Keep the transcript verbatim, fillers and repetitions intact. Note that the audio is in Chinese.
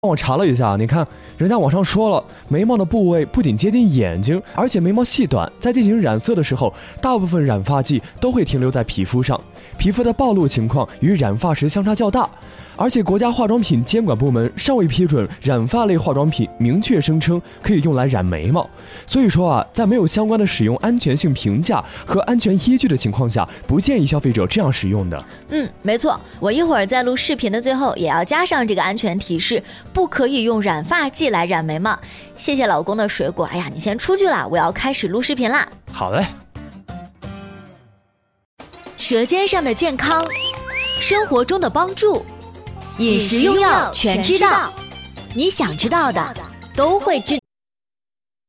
我查了一下，你看人家网上说了，眉毛的部位不仅接近眼睛，而且眉毛细短，在进行染色的时候，大部分染发剂都会停留在皮肤上，皮肤的暴露情况与染发时相差较大。而且国家化妆品监管部门尚未批准染发类化妆品明确声称可以用来染眉毛，所以说啊，在没有相关的使用安全性评价和安全依据的情况下，不建议消费者这样使用的。 嗯，没错，我一会儿在录视频的最后也要加上这个安全提示，不可以用染发剂来染眉毛。谢谢老公的水果，哎呀，你先出去了，我要开始录视频啦。 好嘞。 舌尖上的健康，生活中的帮助，饮食用药全知道，你想知道的都会知道。